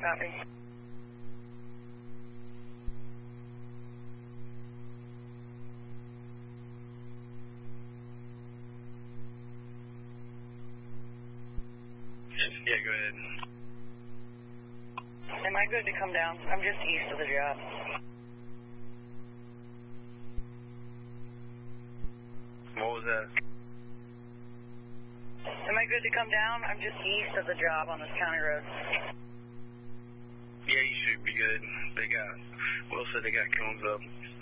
copy. Yeah, go ahead. Am I good to come down? I'm just east of the job. What was that? Am I good to come down? I'm just east of the job on this county road. Yeah, you should be good. Will said they got cones up.